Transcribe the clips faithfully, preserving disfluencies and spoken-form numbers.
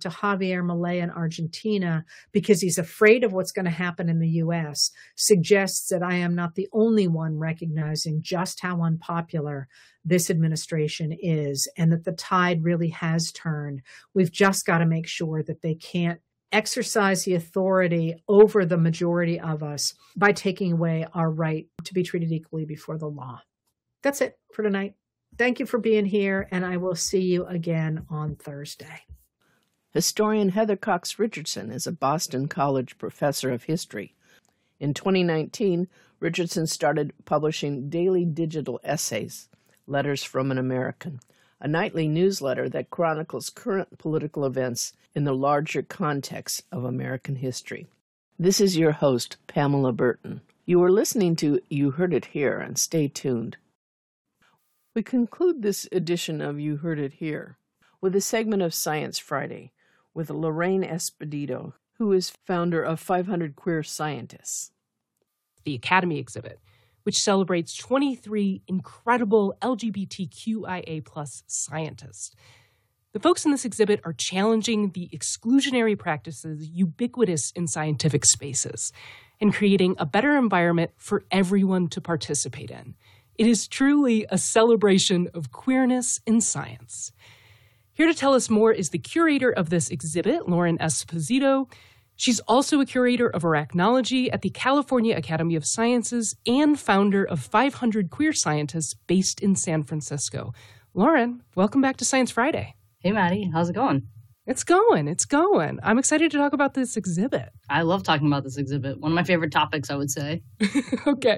to Javier Milei in Argentina because he's afraid of what's going to happen in the U S suggests that I am not the only one recognizing just how unpopular this administration is and that the tide really has turned. We've just got to make sure that they can't exercise the authority over the majority of us by taking away our right to be treated equally before the law. That's it for tonight. Thank you for being here, and I will see you again on Thursday. Historian Heather Cox Richardson is a Boston College professor of history. In twenty nineteen, Richardson started publishing daily digital essays, Letters from an American, a nightly newsletter that chronicles current political events in the larger context of American history. This is your host, Pamela Burton. You are listening to You Heard It Here, and stay tuned. We conclude this edition of You Heard It Here with a segment of Science Friday with Lorraine Esposito, who is founder of five hundred Queer Scientists. The Academy exhibit, which celebrates twenty-three incredible L G B T Q I A plus scientists. The folks in this exhibit are challenging the exclusionary practices ubiquitous in scientific spaces and creating a better environment for everyone to participate in. It is truly a celebration of queerness in science. Here to tell us more is the curator of this exhibit, Lauren Esposito. She's also a curator of arachnology at the California Academy of Sciences and founder of five hundred Queer Scientists based in San Francisco. Lauren, welcome back to Science Friday. Hey, Maddie. How's it going? It's going. It's going. I'm excited to talk about this exhibit. I love talking about this exhibit. One of my favorite topics, I would say. Okay.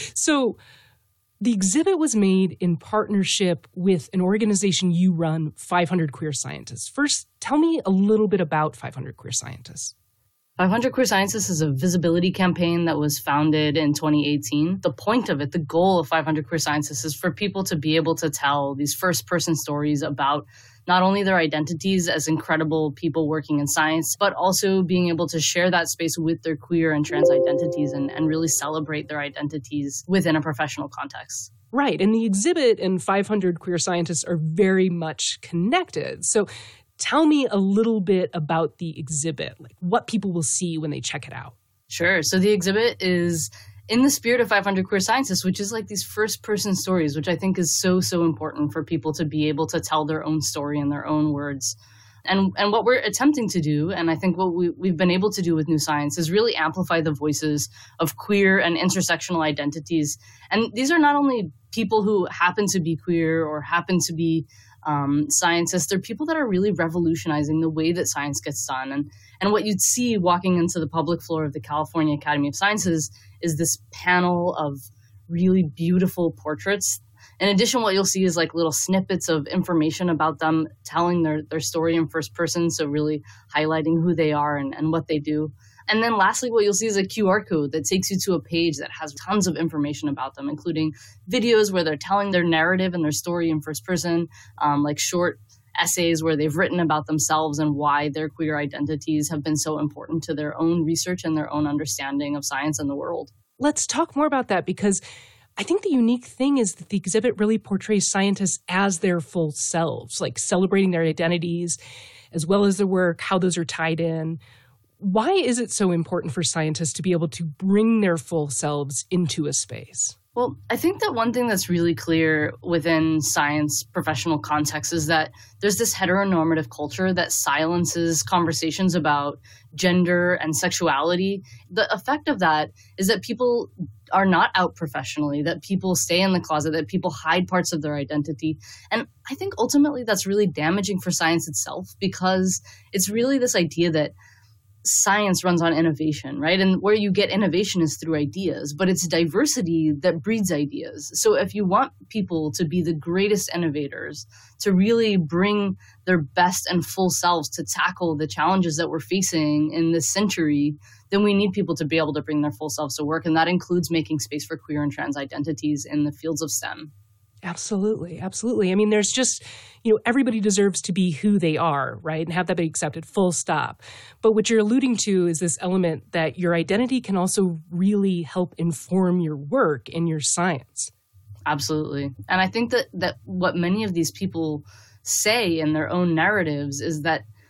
So the exhibit was made in partnership with an organization you run, five hundred Queer Scientists. First, tell me a little bit about five hundred Queer Scientists. five hundred Queer Scientists is a visibility campaign that was founded in twenty eighteen. The point of it, the goal of five hundred Queer Scientists is for people to be able to tell these first-person stories about not only their identities as incredible people working in science, but also being able to share that space with their queer and trans identities and, and really celebrate their identities within a professional context. Right. And the exhibit and five hundred Queer Scientists are very much connected. So tell me a little bit about the exhibit, like what people will see when they check it out. Sure. So the exhibit is in the spirit of five hundred Queer Scientists, which is like these first-person stories, which I think is so, so important for people to be able to tell their own story in their own words. And and what we're attempting to do, and I think what we, we've been able to do with New Science, is really amplify the voices of queer and intersectional identities. And these are not only people who happen to be queer or happen to be um, scientists, they're people that are really revolutionizing the way that science gets done. And, and what you'd see walking into the public floor of the California Academy of Sciences is this panel of really beautiful portraits. In addition, what you'll see is like little snippets of information about them, telling their, their story in first person, so really highlighting who they are and, and what they do. And then lastly, what you'll see is a Q R code that takes you to a page that has tons of information about them, including videos where they're telling their narrative and their story in first person, um, like short essays where they've written about themselves and why their queer identities have been so important to their own research and their own understanding of science and the world. Let's talk more about that, because I think the unique thing is that the exhibit really portrays scientists as their full selves, like celebrating their identities as well as their work, how those are tied in. Why is it so important for scientists to be able to bring their full selves into a space? Well, I think that one thing that's really clear within science professional context is that there's this heteronormative culture that silences conversations about gender and sexuality. The effect of that is that people are not out professionally, that people stay in the closet, that people hide parts of their identity. And I think ultimately that's really damaging for science itself, because it's really this idea that science runs on innovation, right? And where you get innovation is through ideas, but it's diversity that breeds ideas. So if you want people to be the greatest innovators, to really bring their best and full selves to tackle the challenges that we're facing in this century, then we need people to be able to bring their full selves to work. And that includes making space for queer and trans identities in the fields of STEM. Absolutely. Absolutely. I mean, there's just, you know, everybody deserves to be who they are, right? And have that be accepted, full stop. But what you're alluding to is this element that your identity can also really help inform your work and your science. Absolutely. And I think that, that what many of these people say in their own narratives is that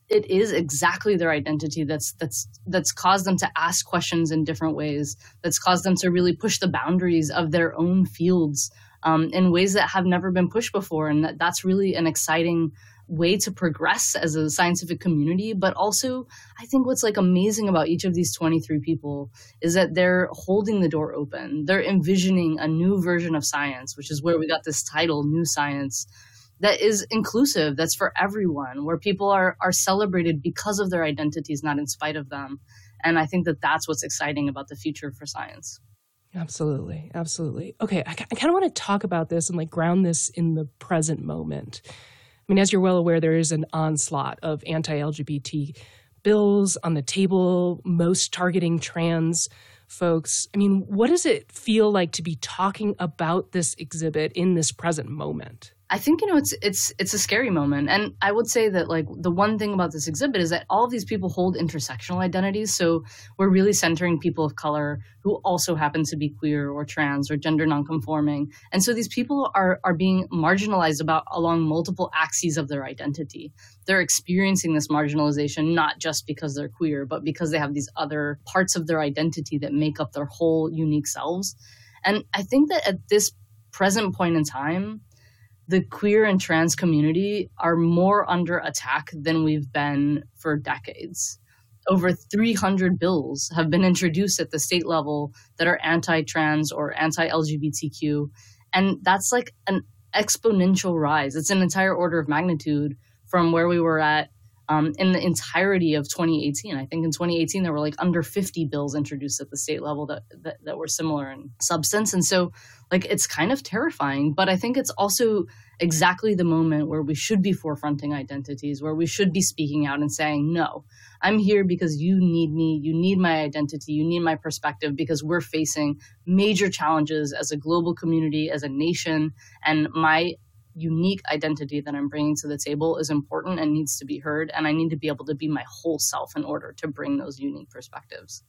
it is exactly their identity that's that's that's caused them to ask questions in different ways, that's caused them to really push the boundaries of their own fields um, in ways that have never been pushed before. And that, that's really an exciting way to progress as a scientific community. But also, I think what's like amazing about each of these twenty-three people is that they're holding the door open. They're envisioning a new version of science, which is where we got this title, New Science, that is inclusive, that's for everyone, where people are are celebrated because of their identities, not in spite of them. And I think that that's what's exciting about the future for science. Absolutely. Absolutely. Okay. I, I kind of want to talk about this and like ground this in the present moment. I mean, as you're well aware, there is an onslaught of anti-L G B T bills on the table, most targeting trans folks. I mean, what does it feel like to be talking about this exhibit in this present moment? I think, you know, it's it's it's a scary moment. And I would say that, like, the one thing about this exhibit is that all of these people hold intersectional identities. So we're really centering people of color who also happen to be queer or trans or gender nonconforming. And so these people are are being marginalized about along multiple axes of their identity. They're experiencing this marginalization not just because they're queer, but because they have these other parts of their identity that make up their whole unique selves. And I think that at this present point in time, the queer and trans community are more under attack than we've been for decades. Over three hundred bills have been introduced at the state level that are anti-trans or anti-L G B T Q. And that's like an exponential rise. It's an entire order of magnitude from where we were at um, in the entirety of twenty eighteen. I think in twenty eighteen, there were like under fifty bills introduced at the state level that, that, that were similar in substance. And so like, it's kind of terrifying, but I think it's also exactly the moment where we should be forefronting identities, where we should be speaking out and saying, no, I'm here because you need me, you need my identity, you need my perspective, because we're facing major challenges as a global community, as a nation, and my unique identity that I'm bringing to the table is important and needs to be heard, and I need to be able to be my whole self in order to bring those unique perspectives.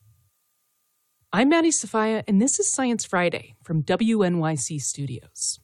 I'm Maddie Sofia, and this is Science Friday from W N Y C Studios.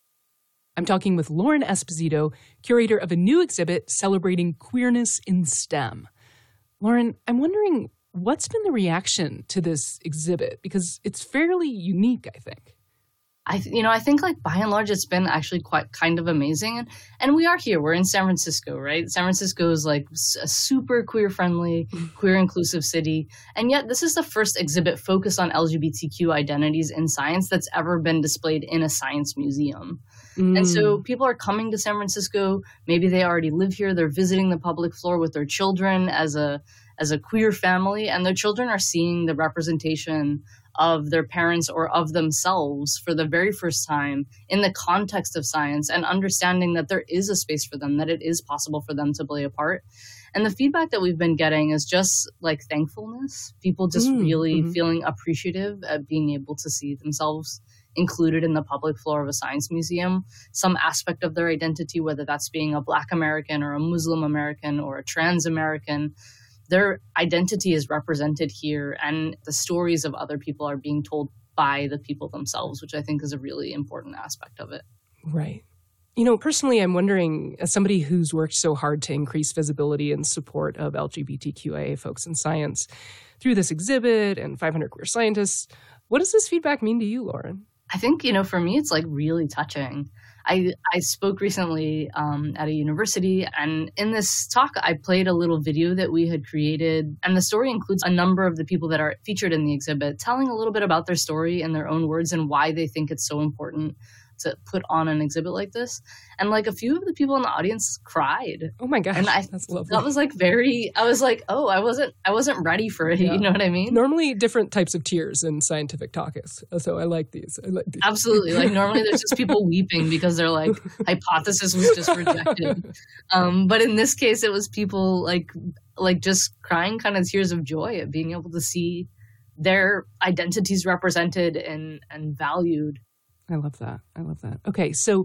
I'm talking with Lauren Esposito, curator of a new exhibit celebrating queerness in STEM. Lauren, I'm wondering, what's been the reaction to this exhibit? Because it's fairly unique, I think. I, you know, I think like by and large, it's been actually quite kind of amazing. And, and we are here. We're in San Francisco, right? San Francisco is like a super queer friendly, queer inclusive city. And yet this is the first exhibit focused on L G B T Q identities in science that's ever been displayed in a science museum. Mm. And so people are coming to San Francisco. Maybe they already live here. They're visiting the public floor with their children as a as a queer family, and their children are seeing the representation of their parents or of themselves for the very first time in the context of science, and understanding that there is a space for them, that it is possible for them to play a part. And the feedback that we've been getting is just like thankfulness, people just mm, really mm-hmm. feeling appreciative at being able to see themselves included in the public floor of a science museum, some aspect of their identity, whether that's being a Black American or a Muslim American or a trans American. Their identity is represented here, and the stories of other people are being told by the people themselves, which I think is a really important aspect of it. Right. You know, personally, I'm wondering, as somebody who's worked so hard to increase visibility and support of L G B T Q I A folks in science through this exhibit and five hundred Queer Scientists, what does this feedback mean to you, Lauren? I think, you know, for me, it's like really touching. I, I spoke recently um, at a university, and in this talk, I played a little video that we had created. And the story includes a number of the people that are featured in the exhibit telling a little bit about their story in their own words and why they think it's so important to put on an exhibit like this. And like a few of the people in the audience cried. Oh my gosh, and I, that's lovely. That was like very, I was like, oh, I wasn't, I wasn't ready for it. Yeah. You know what I mean? Normally different types of tears in scientific talk is, so I like these. I like these. Absolutely. Like normally there's just people weeping because their like hypothesis was just rejected. Um, but in this case, it was people like, like just crying kind of tears of joy at being able to see their identities represented and, and valued. I love that. I love that. Okay, so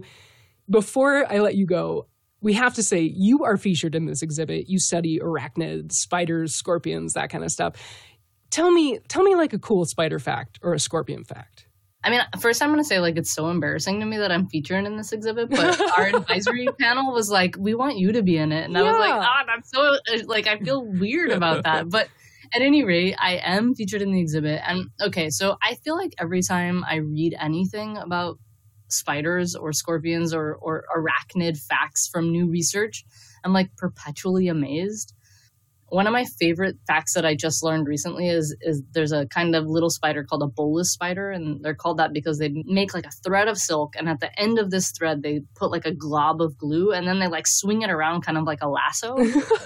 before I let you go, we have to say you are featured in this exhibit. You study arachnids, spiders, scorpions, that kind of stuff. Tell me, tell me like a cool spider fact or a scorpion fact. I mean, first I'm going to say, like, it's so embarrassing to me that I'm featured in this exhibit, but our advisory panel was like, we want you to be in it. And I Yeah. was like, ah, that's so, like, I feel weird about that. But at any rate, I am featured in the exhibit. And okay, so I feel like every time I read anything about spiders or scorpions or, or arachnid facts from new research, I'm like perpetually amazed. One of my favorite facts that I just learned recently is is there's a kind of little spider called a bolus spider, and they're called that because they make like a thread of silk, and at the end of this thread they put like a glob of glue, and then they like swing it around kind of like a lasso.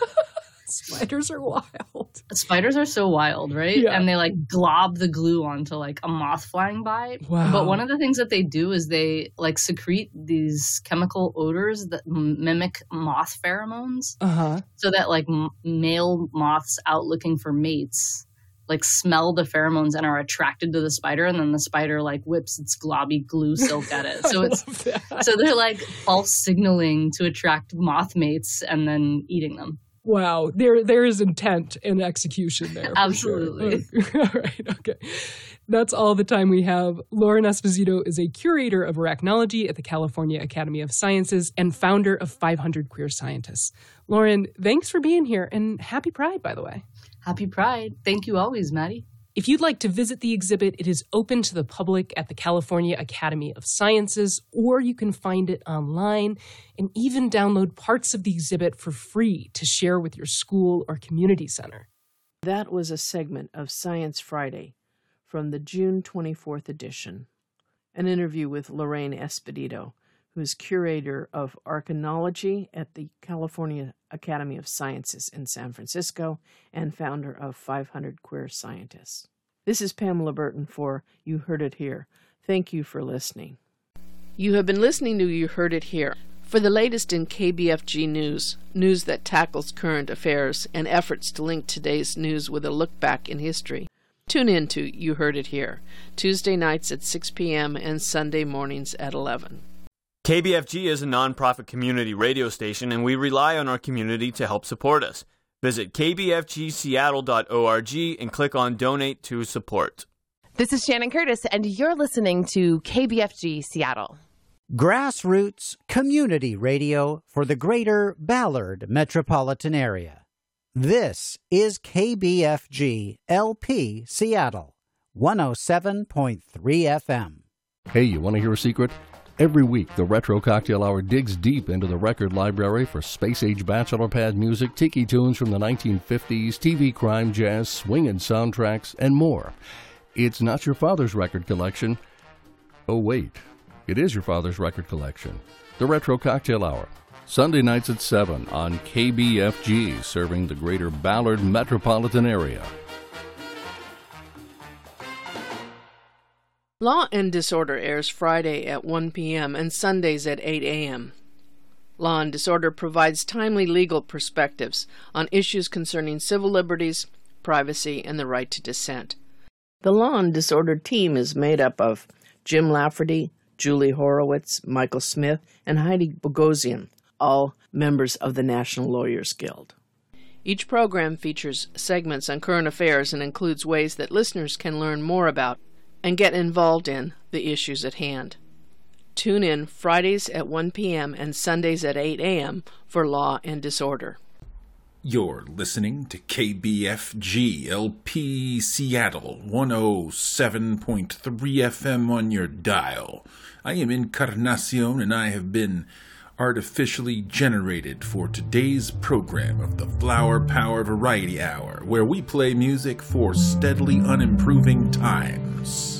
Spiders are wild. Spiders are so wild, right? Yeah. And they like glob the glue onto like a moth flying by. Wow. But one of the things that they do is they like secrete these chemical odors that m- mimic moth pheromones, Uh-huh. so that like m- male moths out looking for mates like smell the pheromones and are attracted to the spider, and then the spider like whips its globby glue silk at it. So I it's love that. so they're like false signaling to attract moth mates and then eating them. Wow, there there is intent and execution there. for Absolutely. Sure. All right, okay. That's all the time we have. Lauren Esposito is a curator of arachnology at the California Academy of Sciences and founder of five hundred Queer Scientists. Lauren, thanks for being here, and happy Pride, by the way. Happy Pride. Thank you always, Maddie. If you'd like to visit the exhibit, it is open to the public at the California Academy of Sciences, or you can find it online and even download parts of the exhibit for free to share with your school or community center. That was a segment of Science Friday from the June twenty-fourth edition, an interview with Lorraine Esposito, who is curator of archaeology at the California Academy of Sciences in San Francisco and founder of five hundred Queer Scientists. This is Pamela Burton for You Heard It Here. Thank you for listening. You have been listening to You Heard It Here. For the latest in K B F G news, news that tackles current affairs, and efforts to link today's news with a look back in history, tune in to You Heard It Here, Tuesday nights at six p.m. and Sunday mornings at eleven. K B F G is a nonprofit community radio station, and we rely on our community to help support us. Visit k b f g seattle dot org and click on Donate to Support. This is Shannon Curtis, and you're listening to K B F G Seattle. Grassroots community radio for the greater Ballard metropolitan area. This is K B F G L P Seattle, one oh seven point three F M. Hey, you want to hear a secret? Every week, the Retro Cocktail Hour digs deep into the record library for space-age bachelor pad music, tiki tunes from the nineteen fifties, T V crime, jazz, swing and soundtracks, and more. It's not your father's record collection. Oh, wait. It is your father's record collection. The Retro Cocktail Hour. Sunday nights at seven on K B F G, serving the greater Ballard metropolitan area. Law and Disorder airs Friday at one p.m. and Sundays at eight a.m. Law and Disorder provides timely legal perspectives on issues concerning civil liberties, privacy, and the right to dissent. The Law and Disorder team is made up of Jim Lafferty, Julie Horowitz, Michael Smith, and Heidi Bogosian, all members of the National Lawyers Guild. Each program features segments on current affairs and includes ways that listeners can learn more about and get involved in the issues at hand. Tune in Fridays at one p.m. and Sundays at eight a.m. for Law and Disorder. You're listening to K B F G L P Seattle, one oh seven point three F M on your dial. I am Encarnacion, and I have been artificially generated for today's program of the Flower Power Variety Hour, where we play music for steadily unimproving times.